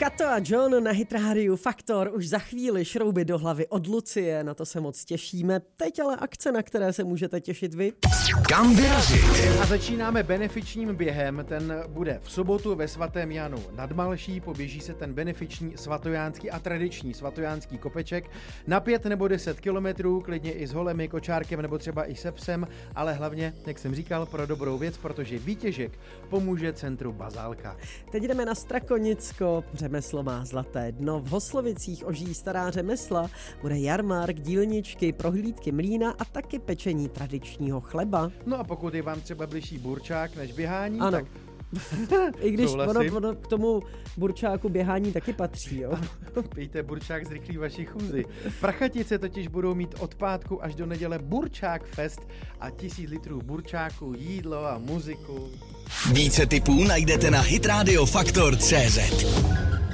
Kato a John na Hit Radio Faktor, už za chvíli šrouby do hlavy od Lucie, na to se moc těšíme. Teď ale akce, na které se můžete těšit vy. Kam vyrazit? A začínáme benefičním během, ten bude v sobotu ve Svatém Janu nad Malší, poběží se ten benefiční svatojánský a tradiční svatojánský kopeček na 5 nebo 10 kilometrů, klidně i s holemi, kočárkem nebo třeba i se psem, ale hlavně, jak jsem říkal, pro dobrou věc, protože výtěžek pomůže centru Bazálka. Teď jdeme na Strakonicko, řemeslo má zlaté dno, v Hoslovicích ožijí stará řemesla, bude jarmark, dílničky, prohlídky mlýna a taky pečení tradičního chleba. No a pokud je vám třeba bližší burčák než běhání, ano. tak I když ono k tomu burčáku běhání taky patří, jo? Pijte burčák zrychlí vaši chůzi. Prachatice totiž budou mít od pátku až do neděle Burčák Fest a 1000 litrů burčáku, jídlo a muziku. Více tipů najdete na hitradiofaktor.cz.